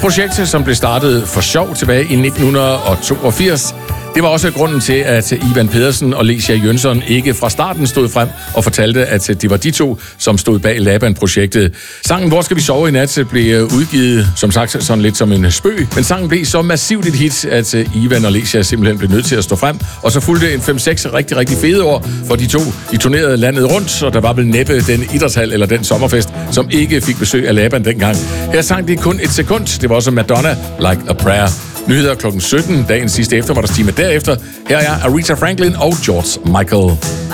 projekt, som blev startet for sjov tilbage i 1982. Det var også grunden til, at Ivan Pedersen og Lecia Jønsson ikke fra starten stod frem og fortalte, at det var de to, som stod bag Laban-projektet. Sangen Hvor skal vi sove i nat blev udgivet, som sagt, sådan lidt som en spøg. Men sangen blev så massivt et hit, at Ivan og Lecia simpelthen blev nødt til at stå frem. Og så fulgte en 5-6 rigtig, rigtig fede år, for de to de turnerede landet rundt, og der var vel næppe den idrætshal eller den sommerfest, som ikke fik besøg af Laban dengang. Her sang de kun et sekund. Det var også Madonna, Like a Prayer. Nyheder klokken 17, dagens sidste eftermiddagstime derefter. Her er Aretha Franklin og George Michael.